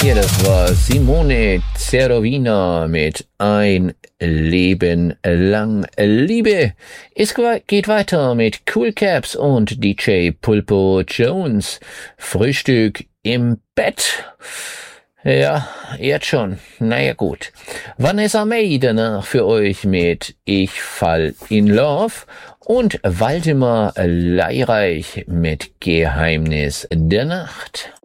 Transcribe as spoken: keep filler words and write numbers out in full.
Ja, das war Simone Zerovina mit Ein Leben lang Liebe. Es geht weiter mit Cool Caps und D J Pulpo Jones. Frühstück im Bett. Ja, jetzt schon. Naja, gut. Vanessa May danach für euch mit Ich fall in Love und Waldemar Leireich mit Geheimnis der Nacht.